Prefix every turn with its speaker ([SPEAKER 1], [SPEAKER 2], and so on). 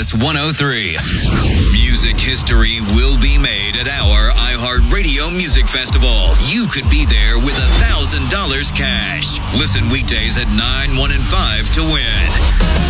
[SPEAKER 1] Kiss 103. Music history will be made at our iHeartRadio Music Festival. You could be there with $1,000 cash. Listen weekdays at 9, 1, and 5 to win.